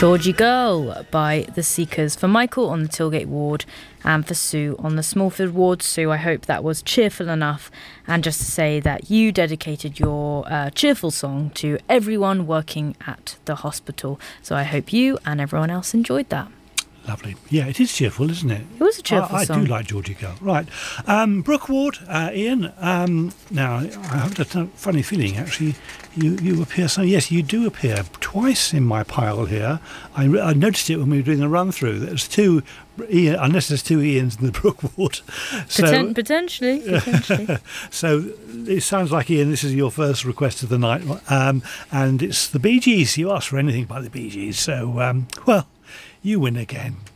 Georgie Girl by The Seekers, for Michael on the Tilgate ward and for Sue on the Smallfield ward. Sue, I hope that was cheerful enough, and just to say that you dedicated your cheerful song to everyone working at the hospital. So I hope you and everyone else enjoyed that. Lovely. Yeah, it is cheerful, isn't it? It was a cheerful song. I do like Georgie Girl. Right. Brooke Ward, Ian. Now, I have a funny feeling, actually, you appear... So, yes, you do appear twice in my pile here. I noticed it when we were doing the run-through. There's two... Ian, unless there's two Ians in the Brooke Ward. So, potentially. So it sounds like, Ian, this is your first request of the night. And it's the Bee Gees. You asked for anything by the Bee Gees. So, well... You win again.